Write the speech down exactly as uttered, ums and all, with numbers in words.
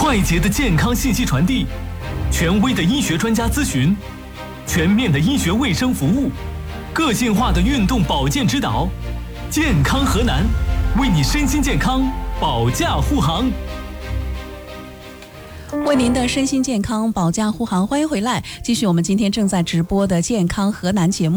快捷的健康信息传递，权威的医学专家咨询，全面的医学卫生服务，个性化的运动保健指导。健康河南，为你身心健康保驾护航。 为您的身心健康保驾护航，欢迎回来，继续我们今天正在直播的健康河南节目。